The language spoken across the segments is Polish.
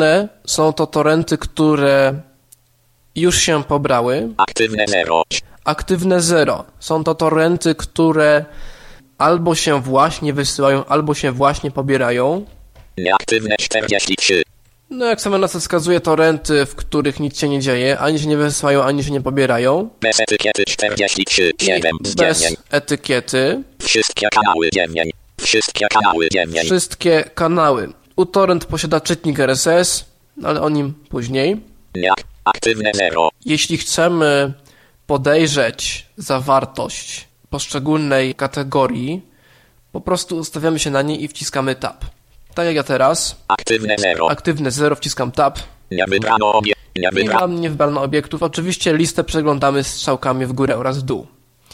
Czerwone są to torenty, które już się pobrały. Aktywne 0. Aktywne 0. Są to torenty, które albo się właśnie wysyłają, albo się właśnie pobierają. Nieaktywne 43. No jak sama nazwa wskazuje, torenty, w których nic się nie dzieje, ani się nie wysyłają, ani się nie pobierają. Bez etykiety 43. 7 z Bez 9. etykiety. Wszystkie kanały 9. Wszystkie kanały 9. Wszystkie kanały. uTorrent posiada czytnik RSS, ale o nim później. Aktywne 0. Jeśli chcemy podejrzeć zawartość poszczególnej kategorii, po prostu ustawiamy się na niej i wciskamy Tab. Tak jak ja teraz. Aktywne 0. Aktywne 0, wciskam Tab. Nie wybrano Nie wybrano obiektów. Oczywiście listę przeglądamy strzałkami w górę oraz w dół.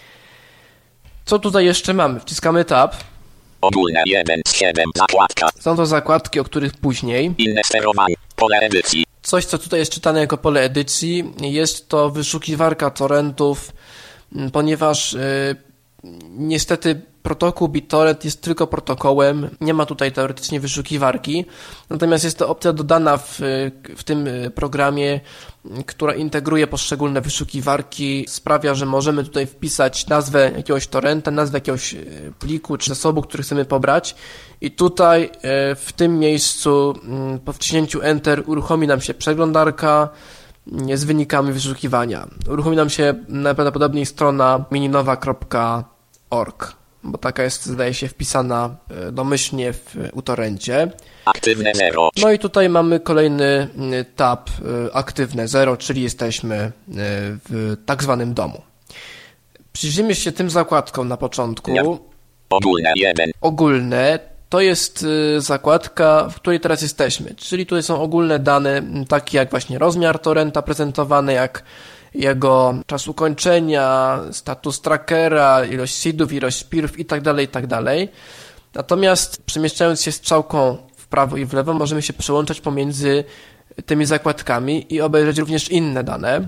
Co tutaj jeszcze mamy? Wciskamy Tab. Ogólne 1 z 7. Zakładka. Są to zakładki, o których później. Inne sterowanie. Pole edycji. Coś, co tutaj jest czytane jako pole edycji, jest to wyszukiwarka torrentów, ponieważ niestety protokół BitTorrent jest tylko protokołem, nie ma tutaj teoretycznie wyszukiwarki, natomiast jest to opcja dodana w tym programie, która integruje poszczególne wyszukiwarki, sprawia, że możemy tutaj wpisać nazwę jakiegoś torrenta, nazwę jakiegoś pliku czy zasobu, który chcemy pobrać i tutaj w tym miejscu po wciśnięciu Enter uruchomi nam się przeglądarka z wynikami wyszukiwania. Uruchomi nam się najprawdopodobniej strona mininowa.org, bo taka jest, zdaje się, wpisana domyślnie w uTorrencie. Aktywne 0. No i tutaj mamy kolejny tab aktywne 0, czyli jesteśmy w tak zwanym domu. Przyjrzyjmy się tym zakładkom na początku. Ogólne 1. Ogólne to jest zakładka, w której teraz jesteśmy, czyli tutaj są ogólne dane, takie jak właśnie rozmiar torrenta prezentowany, jak jego czas ukończenia, status trackera, ilość seedów, ilość peerów itd. Natomiast przemieszczając się strzałką w prawo i w lewo możemy się przełączać pomiędzy tymi zakładkami i obejrzeć również inne dane.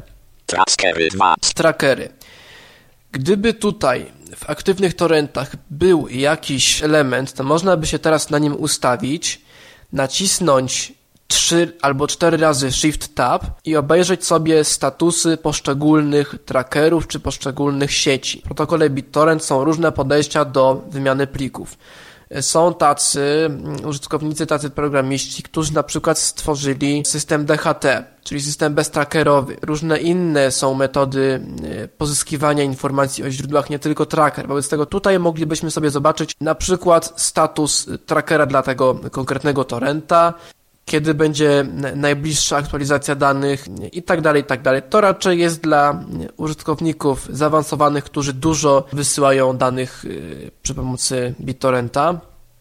Trackery. Gdyby tutaj w aktywnych torrentach był jakiś element, to można by się teraz na nim ustawić, nacisnąć 3 albo 4 razy Shift Tab i obejrzeć sobie statusy poszczególnych trackerów czy poszczególnych sieci. W protokole BitTorrent są różne podejścia do wymiany plików. Są tacy użytkownicy, tacy programiści, którzy na przykład stworzyli system DHT, czyli system beztrackerowy. Różne inne są metody pozyskiwania informacji o źródłach, nie tylko tracker. Wobec tego tutaj moglibyśmy sobie zobaczyć na przykład status trackera dla tego konkretnego torrenta, kiedy będzie najbliższa aktualizacja danych i tak dalej, i tak dalej. To raczej jest dla użytkowników zaawansowanych, którzy dużo wysyłają danych przy pomocy BitTorrenta.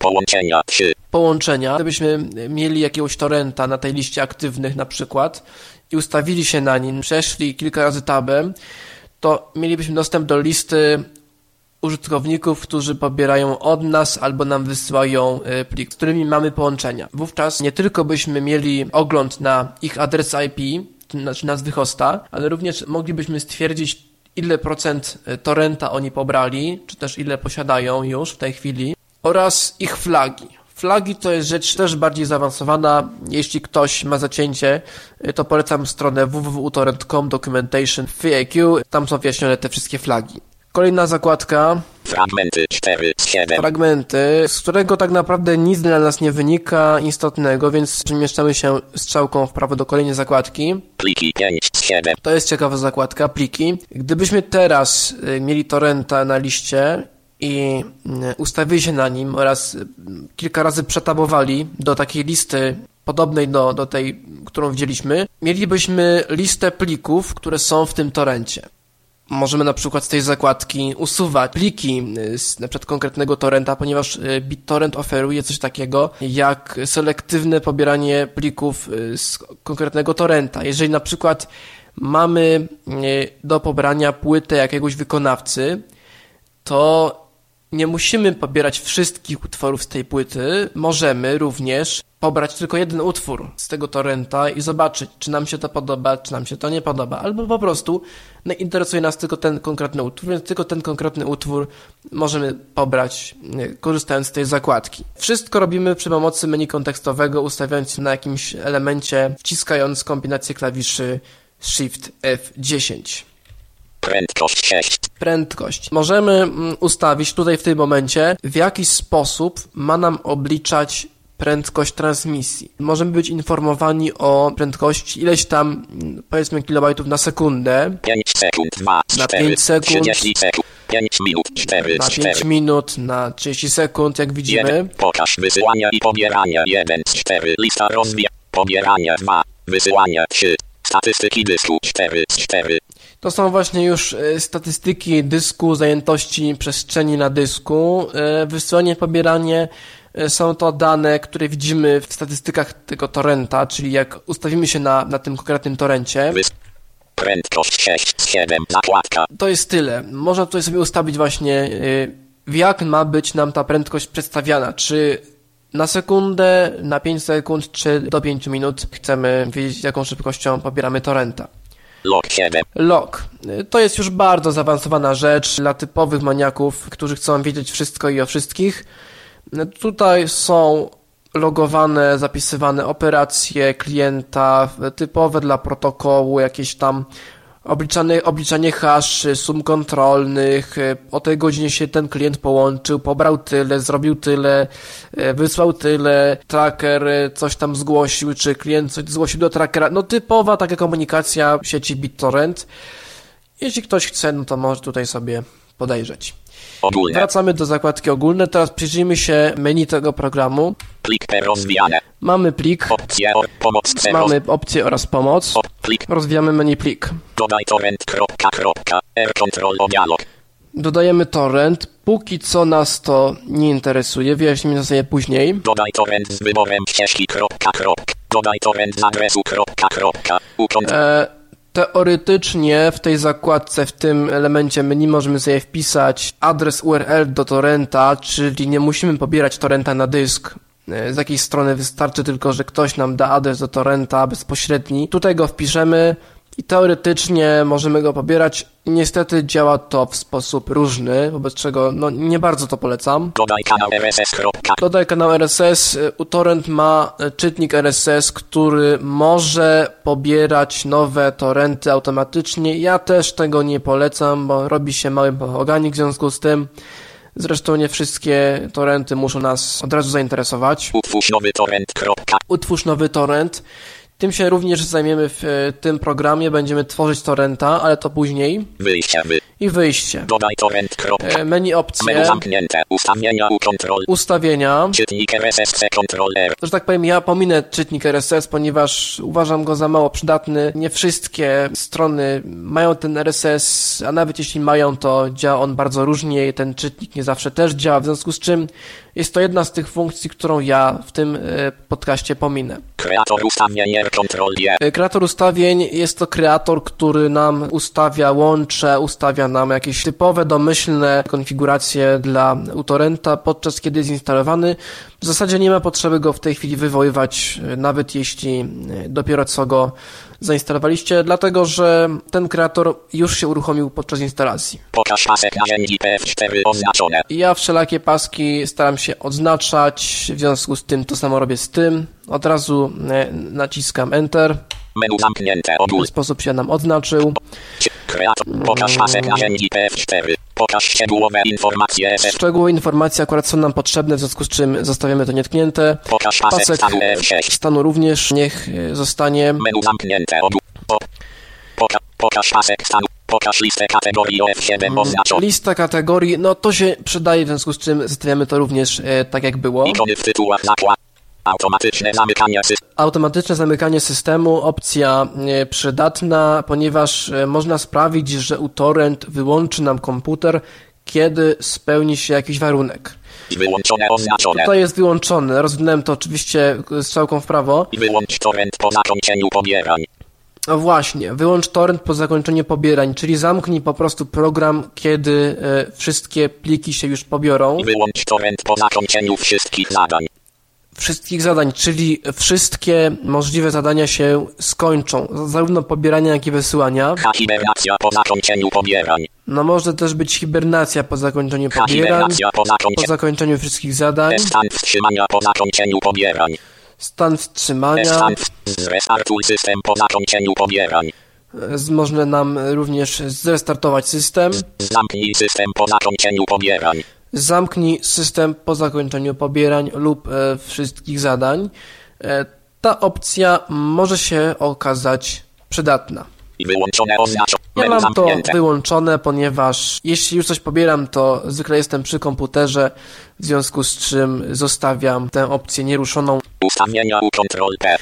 Połączenia. Gdybyśmy mieli jakiegoś torrenta na tej liście aktywnych na przykład i ustawili się na nim, przeszli kilka razy tabem, to mielibyśmy dostęp do listy użytkowników, którzy pobierają od nas albo nam wysyłają plik, z którymi mamy połączenia. Wówczas nie tylko byśmy mieli ogląd na ich adres IP, znaczy nazwy hosta, ale również moglibyśmy stwierdzić, ile procent torrenta oni pobrali, czy też ile posiadają już w tej chwili, oraz ich flagi. Flagi to jest rzecz też bardziej zaawansowana. Jeśli ktoś ma zacięcie, to polecam stronę www.utorrent.com documentation FAQ. Tam są wyjaśnione te wszystkie flagi. Kolejna zakładka. Fragmenty 4 z 7. Fragmenty, z którego tak naprawdę nic dla nas nie wynika istotnego, więc przemieszczamy się strzałką w prawo do kolejnej zakładki. Pliki 5 z 7. To jest ciekawa zakładka, pliki. Gdybyśmy teraz mieli torrenta na liście i ustawili się na nim oraz kilka razy przetabowali do takiej listy podobnej do tej, którą widzieliśmy, mielibyśmy listę plików, które są w tym torrencie. Możemy na przykład z tej zakładki usuwać pliki z na przykład konkretnego torrenta, ponieważ BitTorrent oferuje coś takiego jak selektywne pobieranie plików z konkretnego torrenta. Jeżeli na przykład mamy do pobrania płytę jakiegoś wykonawcy, to nie musimy pobierać wszystkich utworów z tej płyty, możemy również pobrać tylko jeden utwór z tego torrenta i zobaczyć, czy nam się to podoba, czy nam się to nie podoba, albo po prostu interesuje nas tylko ten konkretny utwór, więc tylko ten konkretny utwór możemy pobrać, korzystając z tej zakładki. Wszystko robimy przy pomocy menu kontekstowego, ustawiając na jakimś elemencie, wciskając kombinację klawiszy Shift F10. Prędkość 6. Prędkość. Możemy ustawić tutaj w tym momencie, w jaki sposób ma nam obliczać prędkość transmisji. Możemy być informowani o prędkości ileś tam, powiedzmy, kilobajtów na sekundę. 5 sekund, 2, na 4, 5 sekund, 30 sekund, 5 minut, 4, na 5 minut, na 30 sekund, jak widzimy. 1. Pokaż wysyłania i pobierania 1 z 4. Lista pobierania 2. Wysyłania 3. Statystyki dysku 4 z 4. To są właśnie już statystyki dysku, zajętości przestrzeni na dysku. Wysyłanie, pobieranie są to dane, które widzimy w statystykach tego torrenta, czyli jak ustawimy się na tym konkretnym torrencie. Prędkość 6 z 7, zakładka. To jest tyle. Można tutaj sobie ustawić właśnie, jak ma być nam ta prędkość przedstawiana. Czy na sekundę, na 5 sekund, czy do 5 minut. Chcemy wiedzieć, jaką szybkością pobieramy torrenta. Log 7. Log. To jest już bardzo zaawansowana rzecz dla typowych maniaków, którzy chcą wiedzieć wszystko i o wszystkich. Tutaj są logowane, zapisywane operacje klienta, typowe dla protokołu, jakieś tam obliczanie haszy, sum kontrolnych, o tej godzinie się ten klient połączył, pobrał tyle, zrobił tyle, wysłał tyle, tracker coś tam zgłosił, czy klient coś zgłosił do trackera. No typowa taka komunikacja w sieci BitTorrent. Jeśli ktoś chce, no to może tutaj sobie podejrzeć. Ogólne. Wracamy do zakładki ogólne. Teraz przyjrzyjmy się menu tego programu. Plik rozwijane. Mamy plik. Opcje pomoc. Mamy opcję oraz pomoc. Plik. Rozwijamy menu plik. Dodaj torrent. R-control dialog. Dodajemy torrent. Póki co nas to nie interesuje. Wyjaśnimy to sobie później. Dodaj torrent z wyborem ścieżki. Dodaj torrent z adresu. Teoretycznie w tej zakładce, w tym elemencie menu możemy sobie wpisać adres URL do torrenta, czyli nie musimy pobierać torrenta na dysk. Z jakiejś strony wystarczy tylko, że ktoś nam da adres do torrenta bezpośredni. Tutaj go wpiszemy i teoretycznie możemy go pobierać. Niestety działa to w sposób różny, wobec czego no, nie bardzo to polecam. Dodaj kanał RSS. Dodaj kanał RSS. uTorrent ma czytnik RSS, który może pobierać nowe torrenty automatycznie. Ja też tego nie polecam, bo robi się mały bałaгаnik w związku z tym. Zresztą nie wszystkie torrenty muszą nas od razu zainteresować. Utwórz nowy torrent. Utwórz nowy torrent. Tym się również zajmiemy w tym programie. Będziemy tworzyć torrenta, ale to później. Wyjście. I wyjście. Dodaj torrent. Menu opcje. Menu zamknięte. Ustawienia kontrol. Ustawienia. Czytnik RSS Ctrl+R. Że tak powiem, ja pominę czytnik RSS, ponieważ uważam go za mało przydatny. Nie wszystkie strony mają ten RSS, a nawet jeśli mają, to działa on bardzo różnie i ten czytnik nie zawsze też działa, w związku z czym jest to jedna z tych funkcji, którą ja w tym podcaście pominę. Kreator ustawień Ctrl+J. Kreator ustawień jest to kreator, który nam ustawia łącze, ustawia nam jakieś typowe, domyślne konfiguracje dla uTorrenta, podczas kiedy jest instalowany. W zasadzie nie ma potrzeby go w tej chwili wywoływać, nawet jeśli dopiero co go zainstalowaliście, dlatego że ten kreator już się uruchomił podczas instalacji. Pokaż pasek narzędzi PF4 oznaczone. Ja wszelakie paski staram się odznaczać, w związku z tym to samo robię z tym. Od razu naciskam Enter. Menu zamknięte. W ten sposób się nam odznaczył. Kreator. Pokaż pasek narzędzi PF4. Pokaż szczegółowe informacje. Szczegółowe informacje akurat są nam potrzebne, w związku z czym zostawiamy to nietknięte. Pokaż pasek stanu F6. Stanu również niech zostanie. Menu zamknięte. Pokaż pasek stanu. Pokaż listę kategorii F7 oznaczoną. Lista kategorii, no to się przydaje, w związku z czym zostawiamy to również tak jak było. Ikony w tytułach zakład. Automatyczne zamykanie systemu, opcja przydatna, ponieważ można sprawić, że uTorrent wyłączy nam komputer, kiedy spełni się jakiś warunek. Wyłączone, oznaczone. To jest wyłączone. Rozwinąłem to oczywiście strzałką w prawo. Wyłącz torrent po zakończeniu pobierań. No właśnie, wyłącz torrent po zakończeniu pobierań, czyli zamknij po prostu program, kiedy wszystkie pliki się już pobiorą. Wyłącz torrent po zakończeniu wszystkich zadań. Wszystkich zadań, czyli wszystkie możliwe zadania się skończą, zarówno pobierania, jak i wysyłania. Hibernacja po zakończeniu pobierań. No może też być hibernacja po zakończeniu pobierań, po zakończeniu wszystkich zadań. Stan wstrzymania po zakończeniu pobierań. Stan wstrzymania. Zrestartuj system po zakończeniu pobierań. Można nam również zrestartować system. Zamknij system po zakończeniu pobierań. Zamknij system po zakończeniu pobierań lub wszystkich zadań. Ta opcja może się okazać przydatna. Wyłączone oznaczone. Ja mam to wyłączone, ponieważ jeśli już coś pobieram, to zwykle jestem przy komputerze, w związku z czym zostawiam tę opcję nieruszoną. Ustawienia u Ctrl+P.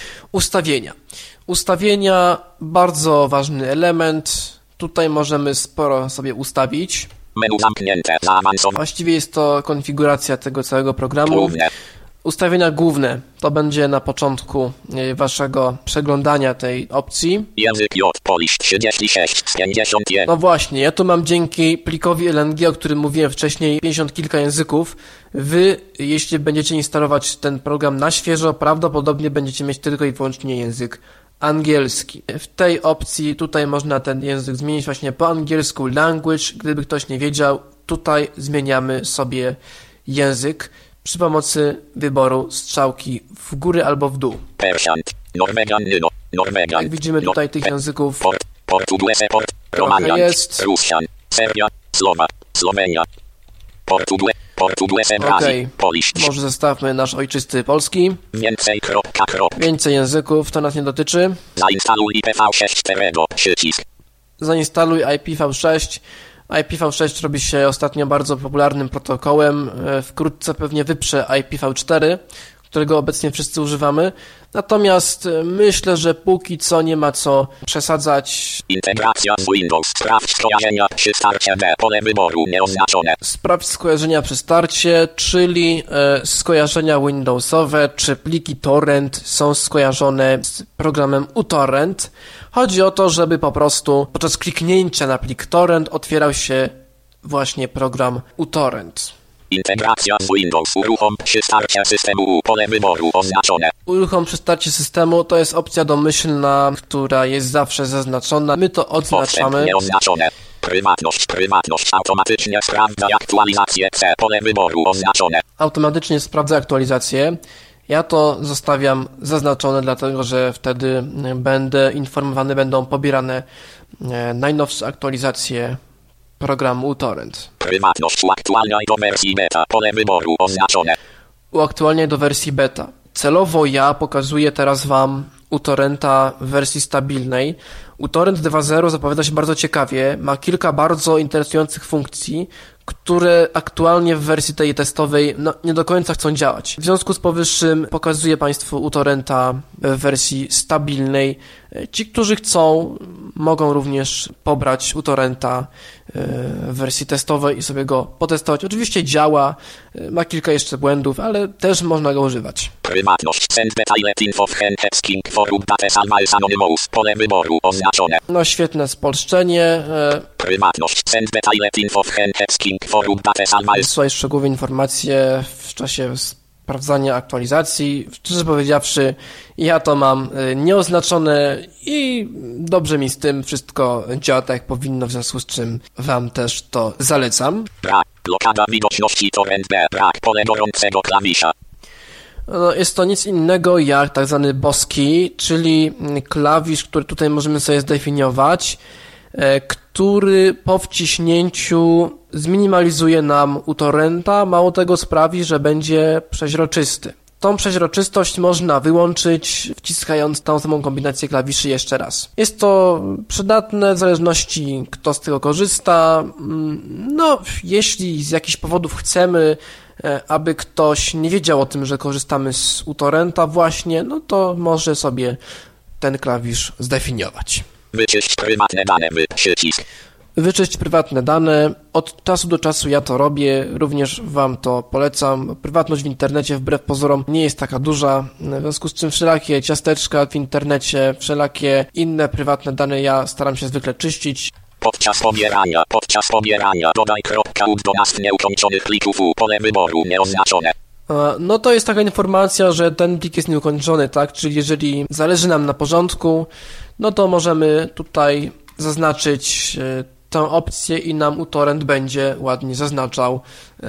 Ustawienia, bardzo ważny element. Tutaj możemy sporo sobie ustawić. Menu zamknięte, zaawansowane. Właściwie jest to konfiguracja tego całego programu. Główne. Ustawienia główne to będzie na początku waszego przeglądania tej opcji. Język J, Polish 36 z 51. No właśnie, ja tu mam dzięki plikowi LNG, o którym mówiłem wcześniej, 50 kilka języków. Wy, jeśli będziecie instalować ten program na świeżo, prawdopodobnie będziecie mieć tylko i wyłącznie język angielski. W tej opcji tutaj można ten język zmienić właśnie po angielsku language. Gdyby ktoś nie wiedział, tutaj zmieniamy sobie język przy pomocy wyboru strzałki w górę albo w dół. Persian, Norwegian, Norwegian. Jak widzimy tutaj tych języków Romanian, jest. Russian, Serbia, Słowenia, Portuguese, Okej, może zostawmy nasz ojczysty polski. Więcej języków, to nas nie dotyczy. Zainstaluj IPv6 przycisk. Zainstaluj IPv6. IPv6 robi się ostatnio bardzo popularnym protokołem. Wkrótce pewnie wyprze IPv4, którego obecnie wszyscy używamy. Natomiast myślę, że póki co nie ma co przesadzać. Integracja z Windows. Sprawdź skojarzenia przy starcie D. Pole wyboru nieoznaczone. Sprawdź skojarzenia przy starcie, czyli skojarzenia Windowsowe, czy pliki torrent są skojarzone z programem uTorrent. Chodzi o to, żeby po prostu podczas kliknięcia na plik torrent otwierał się właśnie program uTorrent. Integracja z Windows. Uruchom przy starcie systemu. Pole wyboru oznaczone. Uruchom przy starcie systemu to jest opcja domyślna, która jest zawsze zaznaczona. My to odznaczamy. Nieoznaczone. Prywatność. Automatycznie sprawdza aktualizację C. Pole wyboru oznaczone. Automatycznie sprawdza aktualizację. Ja to zostawiam zaznaczone, dlatego że wtedy będą pobierane najnowsze aktualizacje programu uTorrent. Prywatność. Uaktualniaj do wersji beta. Pole wyboru oznaczone. Uaktualniaj do wersji beta. Celowo ja pokazuję teraz Wam uTorrenta w wersji stabilnej. uTorrent 2.0 zapowiada się bardzo ciekawie. Ma kilka bardzo interesujących funkcji, które aktualnie w wersji tej testowej nie do końca chcą działać. W związku z powyższym pokazuję Państwu uTorrenta w wersji stabilnej. Ci, którzy chcą, mogą również pobrać uTorrenta w wersji testowej i sobie go potestować. Oczywiście działa, ma kilka jeszcze błędów, ale też można go używać. Prywatność. Send detailed info w King forum dates always anonymous. Pole wyboru oznaczone. No świetne spolszczenie. Prywatność. Send detailed info w King forum dates always. Wysłaj szczegółowe informacje w czasie sprawdzania aktualizacji. Szczerze powiedziawszy, ja to mam nieoznaczone i dobrze mi z tym wszystko działa tak jak powinno, w związku z czym Wam też to zalecam. Brak. Blokada widoczności torrent B. Brak pole gorącego klawisza. No, jest to nic innego jak tak zwany boski, czyli klawisz, który tutaj możemy sobie zdefiniować, który po wciśnięciu zminimalizuje nam uTorrenta, mało tego sprawi, że będzie przeźroczysty. Tą przeźroczystość można wyłączyć, wciskając tą samą kombinację klawiszy jeszcze raz. Jest to przydatne w zależności kto z tego korzysta. No, jeśli z jakichś powodów chcemy, aby ktoś nie wiedział o tym, że korzystamy z uTorrenta właśnie, no to może sobie ten klawisz zdefiniować. Wyczyść prywatne dane, przycisk. Wyczyść prywatne dane. Od czasu do czasu ja to robię, również Wam to polecam. Prywatność w internecie wbrew pozorom nie jest taka duża, w związku z czym wszelakie ciasteczka w internecie, wszelakie inne prywatne dane ja staram się zwykle czyścić. Podczas pobierania dodaj .ud do nazw nieukończonych plików u pole wyboru nieoznaczone. No to jest taka informacja, że ten plik jest nieukończony, tak? Czyli jeżeli zależy nam na porządku, no to możemy tutaj zaznaczyć tę opcję i nam uTorrent będzie ładnie zaznaczał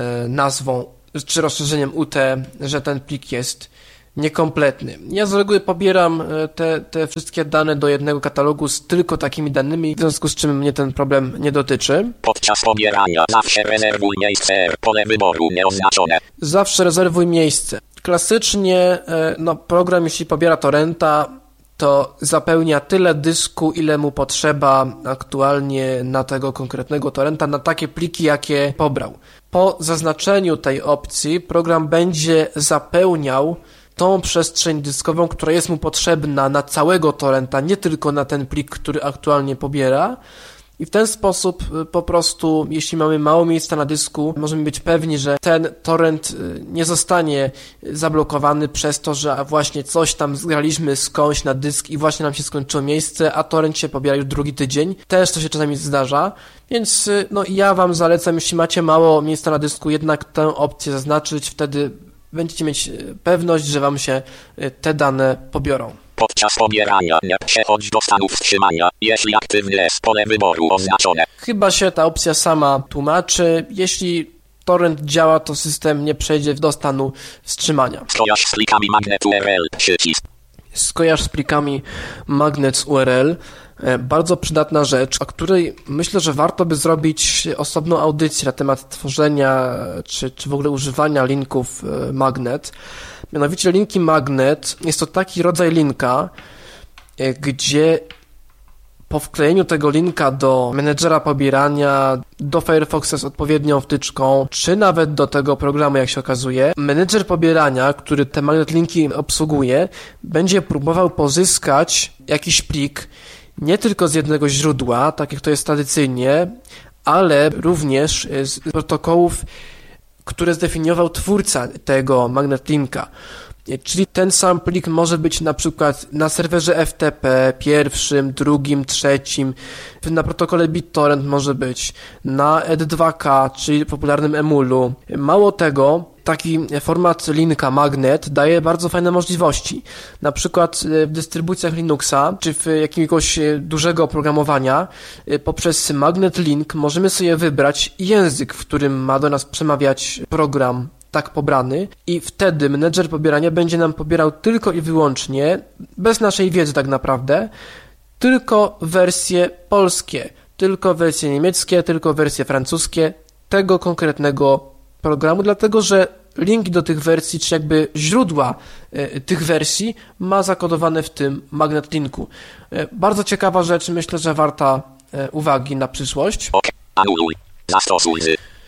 nazwą czy rozszerzeniem UT, że ten plik jest niekompletny. Ja z reguły pobieram te wszystkie dane do jednego katalogu z tylko takimi danymi, w związku z czym mnie ten problem nie dotyczy. Podczas pobierania zawsze rezerwuj miejsce pole wyboru nieoznaczone. Zawsze rezerwuj miejsce. Klasycznie program, jeśli pobiera torrenta, to zapełnia tyle dysku, ile mu potrzeba aktualnie na tego konkretnego torrenta, na takie pliki, jakie pobrał. Po zaznaczeniu tej opcji program będzie zapełniał tą przestrzeń dyskową, która jest mu potrzebna na całego torrenta, nie tylko na ten plik, który aktualnie pobiera. I w ten sposób po prostu, jeśli mamy mało miejsca na dysku, możemy być pewni, że ten torrent nie zostanie zablokowany przez to, że właśnie coś tam zgraliśmy skądś na dysk i właśnie nam się skończyło miejsce, a torrent się pobiera już drugi tydzień. Też to się czasami zdarza, więc ja Wam zalecam, jeśli macie mało miejsca na dysku, jednak tę opcję zaznaczyć, wtedy będziecie mieć pewność, że Wam się te dane pobiorą. Podczas pobierania nie przechodź do stanu wstrzymania, jeśli aktywny jest pole wyboru oznaczone. Chyba się ta opcja sama tłumaczy. Jeśli torrent działa, to system nie przejdzie do stanu wstrzymania. Skojarz z plikami magnet URL, przycisk. Skojarz z plikami magnet URL. Bardzo przydatna rzecz, o której myślę, że warto by zrobić osobną audycję na temat tworzenia czy w ogóle używania linków magnet. Mianowicie linki magnet jest to taki rodzaj linka, gdzie po wklejeniu tego linka do menedżera pobierania, do Firefoxa z odpowiednią wtyczką, czy nawet do tego programu, jak się okazuje, menedżer pobierania, który te magnet linki obsługuje, będzie próbował pozyskać jakiś plik nie tylko z jednego źródła, tak jak to jest tradycyjnie, ale również z protokołów, które zdefiniował twórca tego magnet linka. Czyli ten sam plik może być na przykład na serwerze FTP, pierwszym, drugim, trzecim, na protokole BitTorrent może być, na ED2K, czyli popularnym Emulu. Mało tego, taki format linka magnet daje bardzo fajne możliwości. Na przykład w dystrybucjach Linuxa, czy w jakiegoś dużego oprogramowania, poprzez magnet link możemy sobie wybrać język, w którym ma do nas przemawiać program tak pobrany i wtedy menedżer pobierania będzie nam pobierał tylko i wyłącznie, bez naszej wiedzy tak naprawdę, tylko wersje polskie, tylko wersje niemieckie, tylko wersje francuskie tego konkretnego programu, dlatego że link do tych wersji, czy jakby źródła tych wersji ma zakodowane w tym magnet linku. Bardzo ciekawa rzecz, myślę, że warta uwagi na przyszłość. Anuluj. Zastosuj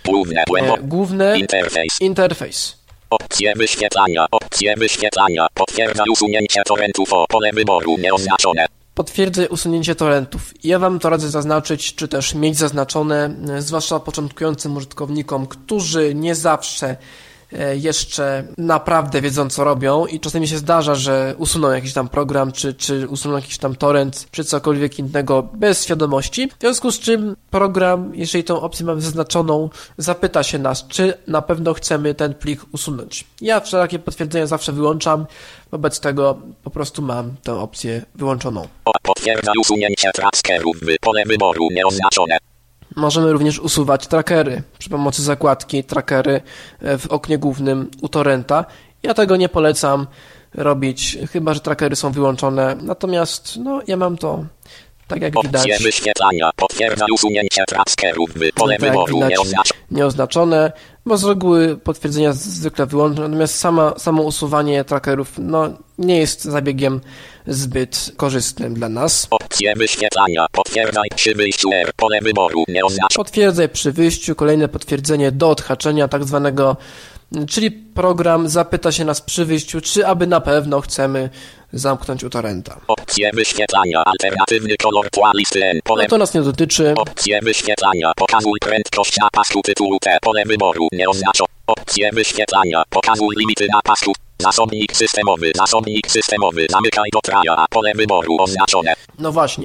Główne interfejs. Opcje wyświetlania. Potwierdzaj usunięcie torrentów o pole wyboru nieoznaczone. Potwierdzaj usunięcie torrentów. Ja Wam to radzę zaznaczyć, czy też mieć zaznaczone, zwłaszcza początkującym użytkownikom, którzy nie zawsze jeszcze naprawdę wiedzą, co robią i czasami się zdarza, że usuną jakiś tam program, czy usuną jakiś tam torrent, czy cokolwiek innego bez świadomości. W związku z czym program, jeżeli tą opcję mamy zaznaczoną, zapyta się nas, czy na pewno chcemy ten plik usunąć. Ja wszelakie potwierdzenia zawsze wyłączam, wobec tego po prostu mam tę opcję wyłączoną. Potwierdzaj usunięcie trackerów pole wyboru nieoznaczone. Możemy również usuwać trackery przy pomocy zakładki trackery w oknie głównym uTorrenta. Ja tego nie polecam robić, chyba że trackery są wyłączone. Natomiast ja mam to, tak jak widać, opcje wyświetlania. Potwierdza usunięcie trackerów pole wyboru nieoznaczone, bo z reguły potwierdzenia zwykle wyłączone. Natomiast samo usuwanie trackerów nie jest zabiegiem zbyt korzystnym dla nas. Opcje wyświetlania. Potwierdzaj przy wyjściu R. Pole wyboru nieoznaczone. Potwierdzaj przy wyjściu, kolejne potwierdzenie do odhaczenia tak zwanego, czyli program zapyta się nas przy wyjściu, czy aby na pewno chcemy zamknąć uTorrenta. Opcje wyświetlania. Alternatywny kolor tła listy N. Pole... No to nas nie dotyczy. Opcje wyświetlania. Pokazuj prędkość na pasku tytułu T. Pole wyboru nieoznaczone. Opcje wyświetlania. Pokazuj limity na pasku. Zasobnik systemowy. Zasobnik systemowy. Zamykaj do traja. A pole wyboru oznaczone. No właśnie.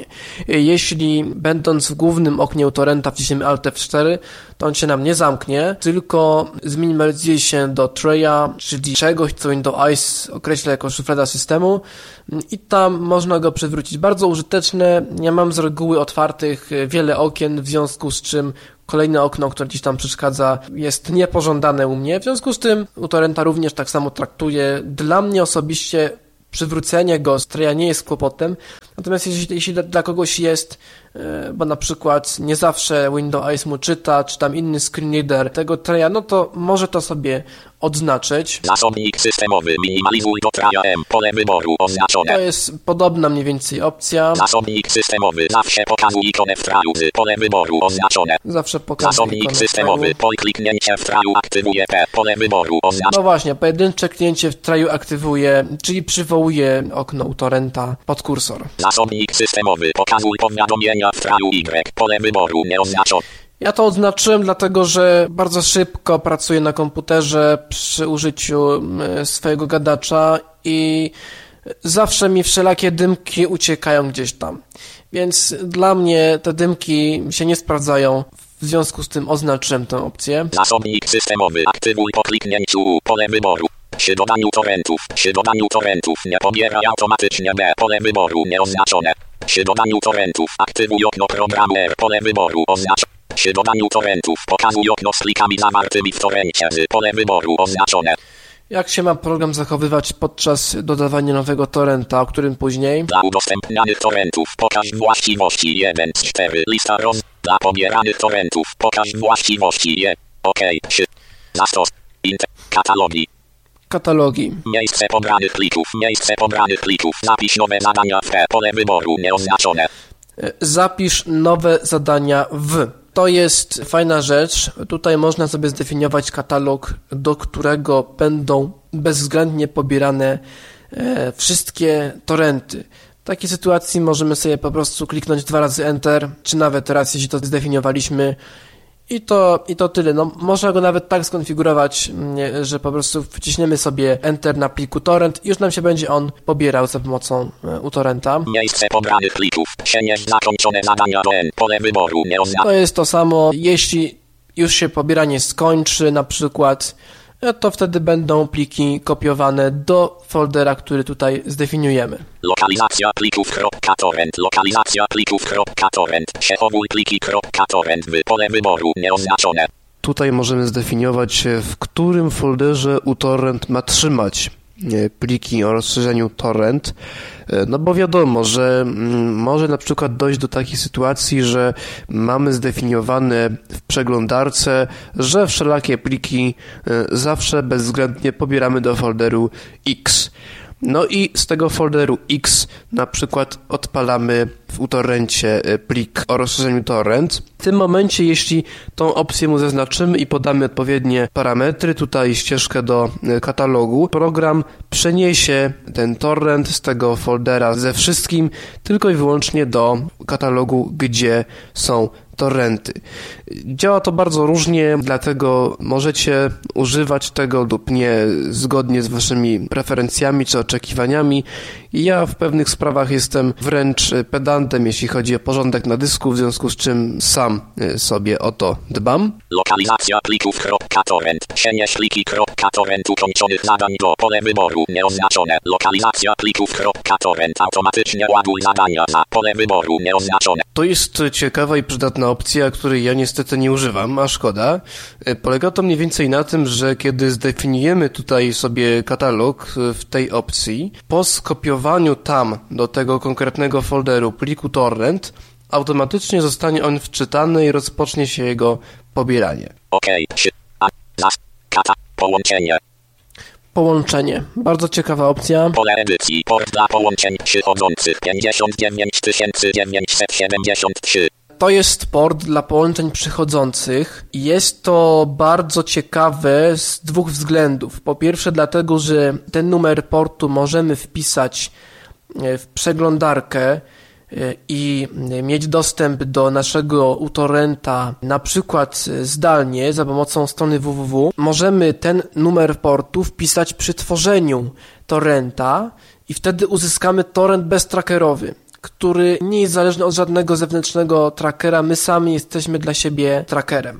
Jeśli będąc w głównym oknie uTorrenta wciśniemy Alt F4, to on się nam nie zamknie, tylko zminimalizuje się do traya, czyli czegoś, co Windows ICE określa jako szuflada systemu i tam można go przywrócić. Bardzo użyteczne. Ja mam z reguły otwartych wiele okien, w związku z czym kolejne okno, które gdzieś tam przeszkadza, jest niepożądane u mnie. W związku z tym uTorrenta również tak samo traktuję. Dla mnie osobiście przywrócenie go z traya nie jest kłopotem. Natomiast jeśli dla kogoś jest, bo na przykład nie zawsze Windows ICE mu czyta, czy tam inny screenreader tego traya, no to może to sobie odznaczyć. Zasobnik systemowy. Minimalizuj do traya M. Pole wyboru oznaczone. To jest podobna mniej więcej opcja. Zasobnik systemowy. Zawsze pokazuj ikonę w traju z. Pole wyboru oznaczone. Zawsze pokazuj Zasobnik ikonę systemowy. Po kliknięcie w traju aktywuje P. Pole wyboru oznaczone. No właśnie, pojedyncze kliknięcie w traju aktywuje, czyli przywołuje okno uTorrenta pod kursor. Zasobnik systemowy. Pokazuj powiadomienia w traju Y. Pole wyboru nieoznaczone. Ja to odznaczyłem dlatego, że bardzo szybko pracuję na komputerze przy użyciu swojego gadacza i zawsze mi wszelakie dymki uciekają gdzieś tam. Więc dla mnie te dymki się nie sprawdzają. W związku z tym oznaczyłem tę opcję. Zasobnik systemowy. Aktywuj po kliknięciu. Pole wyboru. Przy dodaniu torrentów nie pobieraj automatycznie B. Pole wyboru nieoznaczone. Przy dodaniu torrentów aktywuj okno programu R. Pole wyboru oznaczone. Przy dodaniu torrentów pokazuj okno z plikami zawartymi w torrencie z. Pole wyboru oznaczone. Jak się ma program zachowywać podczas dodawania nowego torrenta, o którym później? Dla udostępnianych torrentów pokaż właściwości 1 z 4. Lista Dla pobieranych torrentów pokaż właściwości OK. Zastos. Katalogi. Miejsce pobranych plików. Zapisz nowe zadania w. Pole wyboru nieoznaczone. Zapisz nowe zadania w. To jest fajna rzecz. Tutaj można sobie zdefiniować katalog, do którego będą bezwzględnie pobierane wszystkie torrenty. W takiej sytuacji możemy sobie po prostu kliknąć 2 razy Enter, czy nawet raz, jeśli to zdefiniowaliśmy. I to tyle. No, można go nawet tak skonfigurować, że po prostu wciśniemy sobie Enter na pliku torrent i już nam się będzie on pobierał za pomocą uTorrenta. Miejsce pobranych plików. Przenieś zakończone zadania do N. Pole wyboru nieoznaczone. To jest to samo. Jeśli już się pobieranie skończy na przykład, to wtedy będą pliki kopiowane do foldera, który tutaj zdefiniujemy. Lokalizacja plików.torrent. Przechowuj pliki.torrent. Pole wyboru nieoznaczone. Tutaj możemy zdefiniować, w którym folderze uTorrent ma trzymać pliki o rozszerzeniu torrent, no bo wiadomo, że może na przykład dojść do takiej sytuacji, że mamy zdefiniowane w przeglądarce, że wszelakie pliki zawsze bezwzględnie pobieramy do folderu X. No i z tego folderu X na przykład odpalamy w uTorrencie plik o rozszerzeniu torrent. W tym momencie, jeśli tą opcję mu zaznaczymy i podamy odpowiednie parametry, tutaj ścieżkę do katalogu, program przeniesie ten torrent z tego foldera ze wszystkim tylko i wyłącznie do katalogu, gdzie są torrenty. Działa to bardzo różnie, dlatego możecie używać tego lub nie zgodnie z waszymi preferencjami czy oczekiwaniami. Ja w pewnych sprawach jestem wręcz pedantem, jeśli chodzi o porządek na dysku, w związku z czym sam sobie o to dbam. Lokalizacja plików.torrent. Przenieś pliki.torrent ukończonych zadań do. Pole wyboru nieoznaczone. Lokalizacja plików.torrent. Automatycznie ładuj zadania za. Pole wyboru nieoznaczone. To jest ciekawa i przydatna opcja, której ja niestety nie używam, a szkoda. Polega to mniej więcej na tym, że kiedy zdefiniujemy tutaj sobie katalog w tej opcji, po skopiowaniu tam do tego konkretnego folderu pliku torrent, automatycznie zostanie on wczytany i rozpocznie się jego pobieranie. OK. Połączenie. połączenie. Bardzo ciekawa opcja. Pole edycji. Port dla połączeń przychodzących 59973. To jest port dla połączeń przychodzących. Jest to bardzo ciekawe z dwóch względów. Po pierwsze dlatego, że ten numer portu możemy wpisać w przeglądarkę i mieć dostęp do naszego uTorrenta na przykład zdalnie za pomocą strony www. Możemy ten numer portu wpisać przy tworzeniu torrenta i wtedy uzyskamy torrent beztrackerowy, który nie jest zależny od żadnego zewnętrznego trackera. My sami jesteśmy dla siebie trackerem.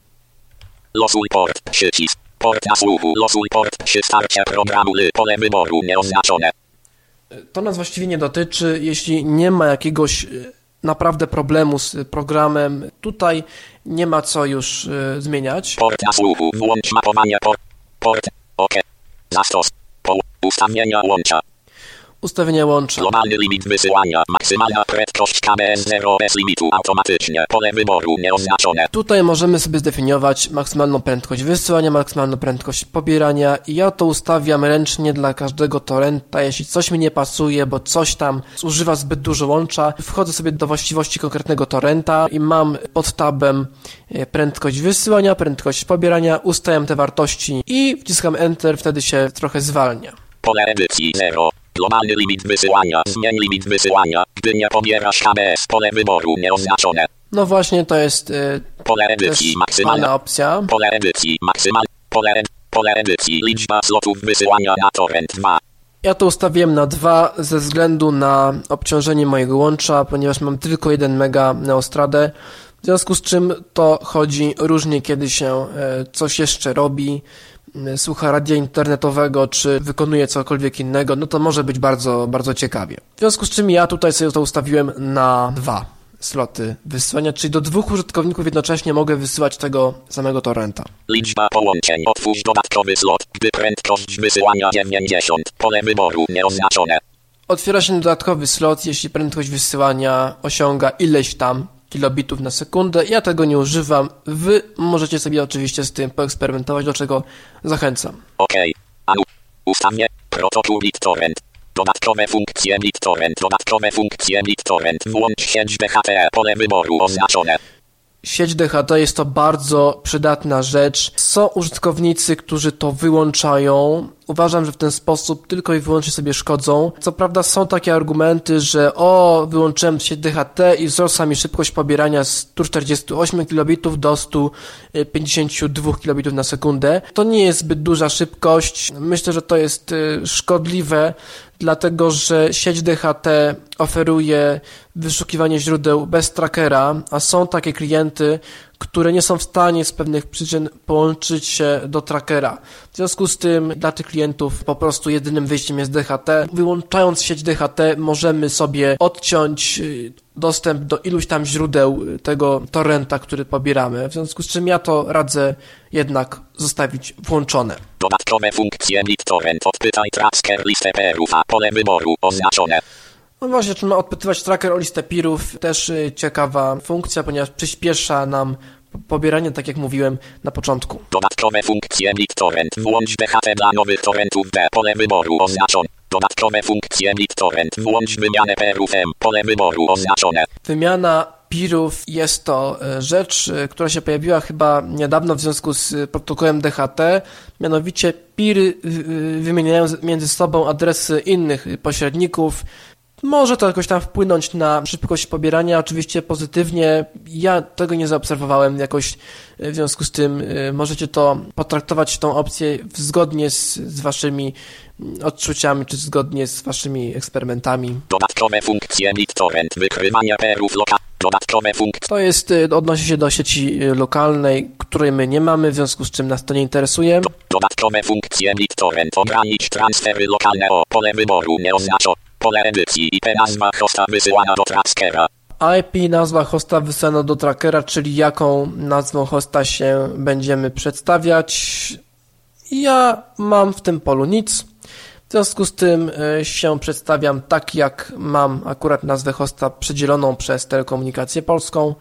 Losuj port, przycisk. Port nasłuchu. Losuj port przy starcie programu. Pole wyboru nieoznaczone. To nas właściwie nie dotyczy, jeśli nie ma jakiegoś naprawdę problemu z programem. Tutaj nie ma co już zmieniać. Port nasłuchu. Włącz mapowanie port. OK. Zastos. Ustawienia łącza. Ustawienia łącza. Globalny limit wysyłania. Maksymalna prędkość KBS 0 bez limitu. Automatycznie. Pole wyboru nieoznaczone. Tutaj możemy sobie zdefiniować maksymalną prędkość wysyłania, maksymalną prędkość pobierania i ja to ustawiam ręcznie dla każdego torrenta. Jeśli coś mi nie pasuje, bo coś tam zużywa zbyt dużo łącza, wchodzę sobie do właściwości konkretnego torrenta i mam pod tabem prędkość wysyłania, prędkość pobierania, ustawiam te wartości i wciskam Enter, wtedy się trochę zwalnia. Pole edycji 0. Globalny limit wysyłania. Zmień limit wysyłania. Gdy nie pobierasz KBS. Pole wyboru nieoznaczone. No właśnie, to jest pole edycji maksymalna opcja. Pole edycji maksymalna. Pole edycji. Liczba slotów wysyłania na torrent 2. Ja to ustawiłem na 2 ze względu na obciążenie mojego łącza, ponieważ mam tylko 1 mega Neostradę. W związku z czym to chodzi różnie, kiedy się coś jeszcze robi, słucha radia internetowego, czy wykonuje cokolwiek innego, no to może być bardzo, bardzo ciekawie. W związku z czym ja tutaj sobie to ustawiłem na 2 sloty wysyłania, czyli do 2 użytkowników jednocześnie mogę wysyłać tego samego torrenta. Liczba połączeń. Otwórz dodatkowy slot, gdy prędkość wysyłania 90. Pole wyboru nieoznaczone. Otwiera się dodatkowy slot, jeśli prędkość wysyłania osiąga ileś tam kilobitów na sekundę. Ja tego nie używam. Wy możecie sobie oczywiście z tym poeksperymentować, do czego zachęcam. OK. Ustawię protokół BitTorrent. Dodatkowe funkcje BitTorrent. Dodatkowe funkcje BitTorrent. Włącz sieć DHT. Pole wyboru oznaczone. Sieć DHT jest to bardzo przydatna rzecz. Są użytkownicy, którzy to wyłączają. Uważam, że w ten sposób tylko i wyłącznie sobie szkodzą. Co prawda są takie argumenty, że wyłączyłem sieć DHT i wzrosła mi szybkość pobierania z 148 kilobitów do 152 kilobitów na sekundę. To nie jest zbyt duża szybkość. Myślę, że to jest szkodliwe, dlatego że sieć DHT oferuje wyszukiwanie źródeł bez trackera, a są takie klienty, które nie są w stanie z pewnych przyczyn połączyć się do trackera. W związku z tym dla tych klientów po prostu jedynym wyjściem jest DHT. Wyłączając sieć DHT możemy sobie odciąć dostęp do iluś tam źródeł tego torrenta, który pobieramy. W związku z czym ja to radzę jednak zostawić włączone. Dodatkowe funkcje BitTorrent. Odpytaj tracker listę peerów, a pole wyboru oznaczone. No właśnie, trzeba odpytywać tracker o listę peerów. Też ciekawa funkcja, ponieważ przyspiesza nam pobieranie, tak jak mówiłem na początku. Dodatkowe funkcje BitTorrent. Włącz DHT dla nowych torrentów D. Pole wyboru oznaczone. Dodatkowe funkcje BitTorrent. Włącz wymianę peerów M. Pole wyboru oznaczone. Wymiana peerów jest to rzecz, która się pojawiła chyba niedawno w związku z protokołem DHT. Mianowicie peery wymieniają między sobą adresy innych pośredników. Może to jakoś tam wpłynąć na szybkość pobierania, oczywiście pozytywnie. Ja tego nie zaobserwowałem jakoś, w związku z tym możecie to potraktować tą opcję zgodnie z waszymi odczuciami, czy zgodnie z waszymi eksperymentami. Dodatkowe funkcje BitTorrent, wykrywania peerów lokalnych. Dodatkowe funkcje. To jest, odnosi się do sieci lokalnej, której my nie mamy, w związku z czym nas to nie interesuje. Dodatkowe funkcje BitTorrent, ogranicz transfery lokalne o pole wyboru nieoznaczone. Pole edycji IP nazwa hosta wysyłana do trackera. IP nazwa hosta wysyłana do trackera, czyli jaką nazwą hosta się będziemy przedstawiać. Ja mam w tym polu nic. W związku z tym się przedstawiam tak, jak mam akurat nazwę hosta przydzieloną przez Telekomunikację Polską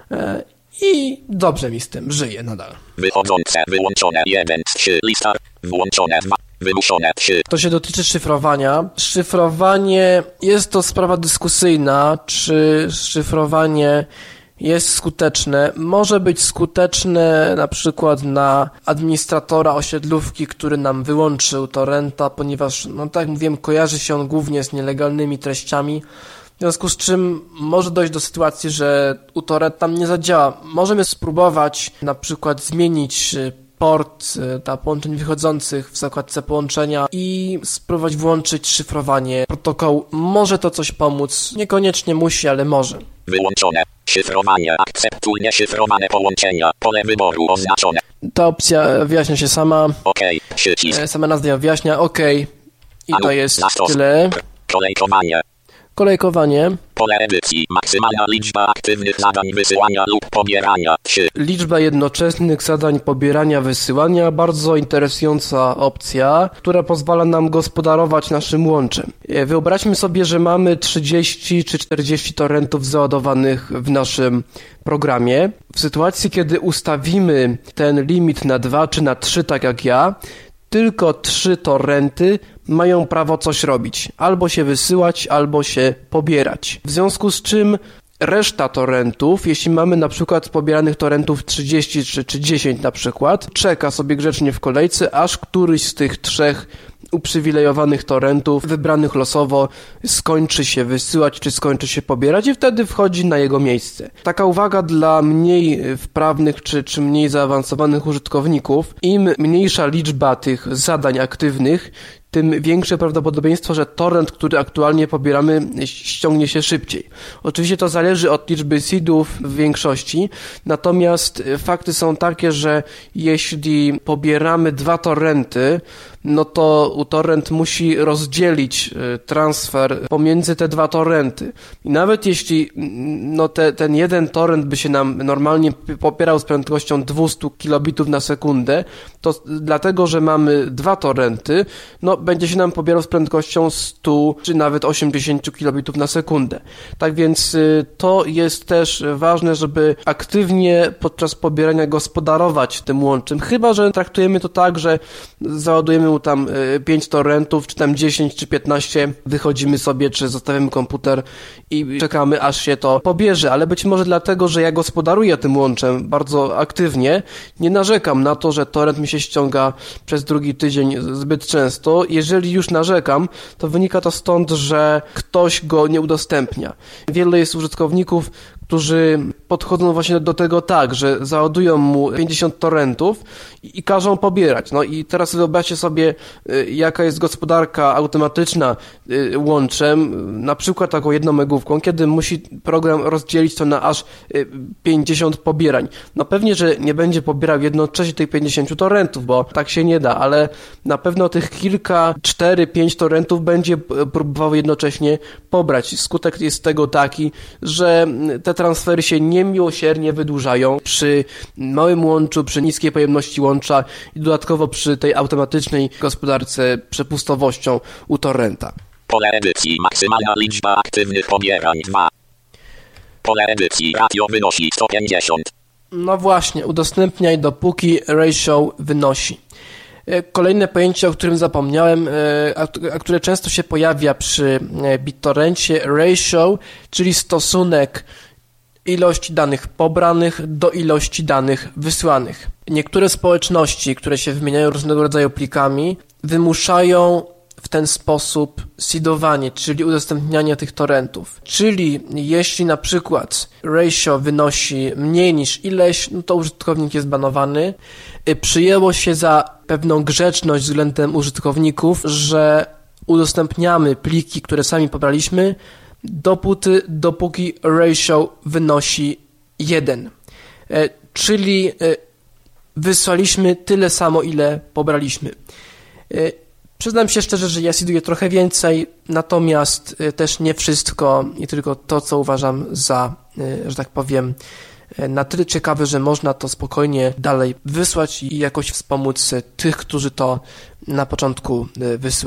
i dobrze mi z tym, żyję nadal. Wychodzące, wyłączone 1 z 3, lista, włączone 2. Wymuszone. To się dotyczy szyfrowania. Szyfrowanie jest to sprawa dyskusyjna, czy szyfrowanie jest skuteczne. Może być skuteczne na przykład na administratora osiedlówki, który nam wyłączył torrenta, ponieważ, no tak jak mówiłem, kojarzy się on głównie z nielegalnymi treściami, w związku z czym może dojść do sytuacji, że u torrent tam nie zadziała. Możemy spróbować na przykład zmienić port połączeń wychodzących w zakładce połączenia i spróbować włączyć szyfrowanie protokołu. Może to coś pomóc. Niekoniecznie musi, ale może. Wyłączone. Szyfrowanie. Akceptuj nieszyfrowane połączenia. Pole wyboru oznaczone. Ta opcja wyjaśnia się sama. OK. Przycisk. Sama nazwa wyjaśnia. OK. I to jest tyle. Kolejkowanie. Kolejkowanie. Pole edycji. Maksymalna liczba aktywnych zadań wysyłania lub pobierania. 3. Liczba jednoczesnych zadań pobierania, wysyłania. Bardzo interesująca opcja, która pozwala nam gospodarować naszym łączem. Wyobraźmy sobie, że mamy 30 czy 40 torrentów załadowanych w naszym programie. W sytuacji, kiedy ustawimy ten limit na 2 czy na 3, tak jak ja, tylko 3 torrenty mają prawo coś robić. Albo się wysyłać, albo się pobierać. W związku z czym reszta torrentów, jeśli mamy na przykład pobieranych torrentów 30 czy 10 na przykład, czeka sobie grzecznie w kolejce, aż któryś z tych 3 uprzywilejowanych torrentów, wybranych losowo, skończy się wysyłać, czy skończy się pobierać i wtedy wchodzi na jego miejsce. Taka uwaga dla mniej wprawnych, czy mniej zaawansowanych użytkowników. Im mniejsza liczba tych zadań aktywnych, tym większe prawdopodobieństwo, że torrent, który aktualnie pobieramy, ściągnie się szybciej. Oczywiście to zależy od liczby seedów w większości, natomiast fakty są takie, że jeśli pobieramy 2 torrenty, no to torrent musi rozdzielić transfer pomiędzy te 2 torrenty. I nawet jeśli ten jeden torrent by się nam normalnie popierał z prędkością 200 kilobitów na sekundę, to dlatego, że mamy 2 torrenty, będzie się nam pobierał z prędkością 100 czy nawet 80 kilobitów na sekundę. Tak więc to jest też ważne, żeby aktywnie podczas pobierania gospodarować tym łączem. Chyba że traktujemy to tak, że załadujemy mu tam 5 torrentów, czy tam 10 czy 15, wychodzimy sobie, czy zostawiamy komputer i czekamy, aż się to pobierze, ale być może dlatego, że ja gospodaruję tym łączem bardzo aktywnie, nie narzekam na to, że torrent mi się ściąga przez drugi tydzień zbyt często. Jeżeli już narzekam, to wynika to stąd, że ktoś go nie udostępnia. Wielu jest użytkowników, którzy podchodzą właśnie do tego tak, że załadują mu 50 torrentów i każą pobierać. No i teraz wyobraźcie sobie, jaka jest gospodarka automatyczna łączem, na przykład taką 1 megówką, kiedy musi program rozdzielić to na aż 50 pobierań. No pewnie, że nie będzie pobierał jednocześnie tych 50 torrentów, bo tak się nie da, ale na pewno tych kilka, 4-5 torrentów będzie próbował jednocześnie pobrać. Skutek jest tego taki, że te transfery się niemiłosiernie wydłużają przy małym łączu, przy niskiej pojemności łącza i dodatkowo przy tej automatycznej gospodarce przepustowością u torrenta. Pole edycji. Maksymalna liczba aktywnych pobierań 2. Pole edycji. Ratio wynosi 150. No właśnie, udostępniaj dopóki ratio wynosi. Kolejne pojęcie, o którym zapomniałem, a które często się pojawia przy BitTorrencie, ratio, czyli stosunek ilości danych pobranych do ilości danych wysłanych. Niektóre społeczności, które się wymieniają różnego rodzaju plikami, wymuszają w ten sposób seedowanie, czyli udostępnianie tych torrentów. Czyli jeśli na przykład ratio wynosi mniej niż ileś, no to użytkownik jest banowany. Przyjęło się za pewną grzeczność względem użytkowników, że udostępniamy pliki, które sami pobraliśmy, dopóki ratio wynosi 1. Czyli wysłaliśmy tyle samo, ile pobraliśmy. Przyznam się szczerze, że ja seeduję trochę więcej, natomiast też nie wszystko i tylko to, co uważam za, że tak powiem, na tyle ciekawe, że można to spokojnie dalej wysłać i jakoś wspomóc tych, którzy to na początku wysyłają.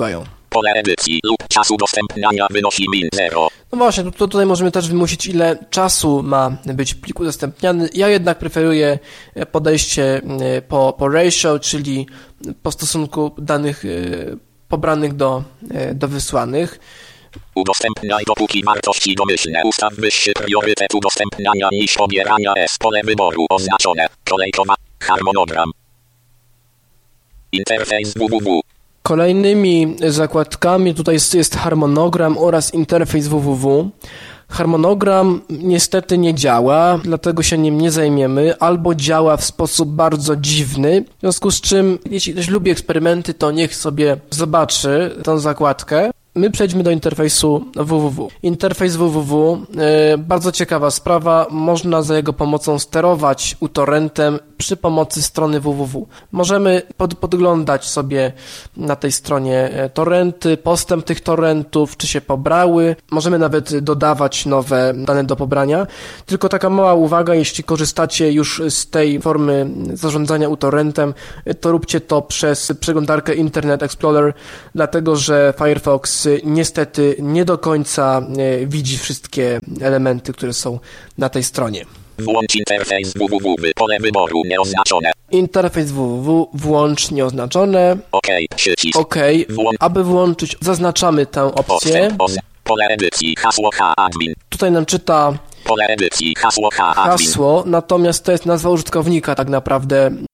Pole edycji lub czas udostępniania wynosi min 0. No właśnie, tutaj możemy też wymusić, ile czasu ma być plik udostępniany. Ja jednak preferuję podejście po ratio, czyli po stosunku danych pobranych do wysłanych. Udostępniaj dopóki wartości domyślne. Ustaw wyższy priorytet udostępniania niż pobierania S. Pole wyboru oznaczone. Kolejkowa. Harmonogram. Interfejs www. Kolejnymi zakładkami tutaj jest harmonogram oraz interfejs www. Harmonogram niestety nie działa, dlatego się nim nie zajmiemy, albo działa w sposób bardzo dziwny, w związku z czym, jeśli ktoś lubi eksperymenty, to niech sobie zobaczy tę zakładkę. My przejdźmy do interfejsu www. Interfejs www, bardzo ciekawa sprawa, można za jego pomocą sterować uTorrentem przy pomocy strony www. Możemy podglądać sobie na tej stronie torrenty, postęp tych torrentów, czy się pobrały, możemy nawet dodawać nowe dane do pobrania, tylko taka mała uwaga, jeśli korzystacie już z tej formy zarządzania uTorrentem, to róbcie to przez przeglądarkę Internet Explorer, dlatego że Firefox niestety nie do końca widzi wszystkie elementy, które są na tej stronie. Włącz interfejs www. Pole wyboru nieoznaczone. Interfejs www. Włącz nieoznaczone. OK. Przycisk. OK. Aby włączyć, zaznaczamy tę opcję. Pole edycji. Hasło admin. Tutaj nam czyta pole edycji. Hasło admin. Hasło, natomiast to jest nazwa użytkownika tak naprawdę